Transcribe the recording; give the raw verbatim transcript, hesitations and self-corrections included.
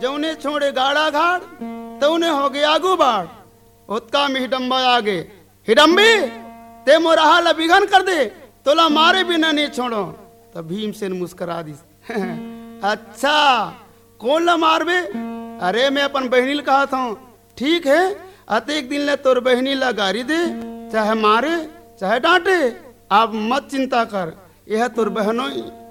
जौने छोड़े गाड़ा घाड़ तौने हो गया आगू बाढ़। उत्का में हिडम्बा आगे, हिडम्बी ते मोरा हाल बिघन कर दे, तोला मारे बिना नहीं छोड़ो। तब भीमसेन मुस्कुरा दी अच्छा कौन ला मारबे? अरे मैं अपन बहनी कहा था। ठीक है, अत एक दिन ले तोर बहनी ला गारी दे, चाहे मारे चाहे डांटे, आप मत चिंता कर, यह तोर बहनों